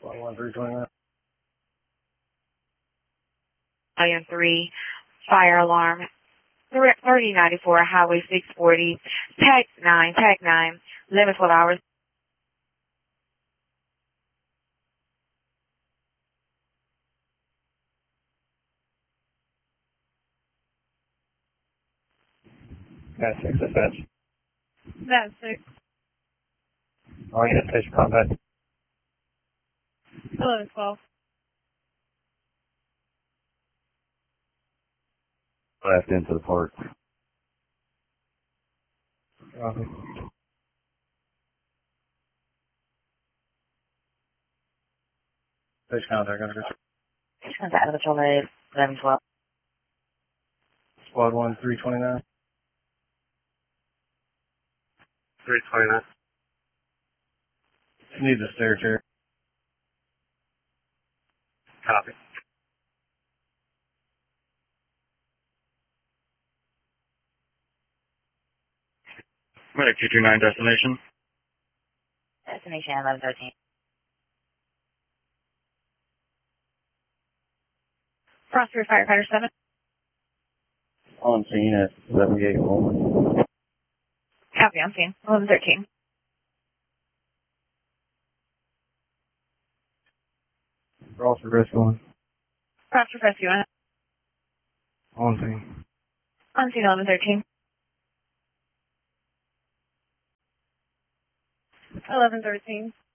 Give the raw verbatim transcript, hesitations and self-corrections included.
one three twenty-nine. Item three, fire alarm, thirty ninety-four, Highway six forty, tag nine, tag nine, limit twelve hours. Got six dispatch. That's six. Orientation contact. eleven twelve. Left into the park. Copy. Station contact, under Contact with eleven twelve. Squad one three twenty-nine. three twenty-nine. Need the stair chair. Copy. Medic two two nine destination. Destination eleven thirteen. Frostburg Firefighter seven. On scene at seventy-eight Woolman. Copy on scene. eleven thirteen. Frostburg Rescue one. Frostburg Rescue one. On scene. On scene eleven thirteen. eleven thirteen.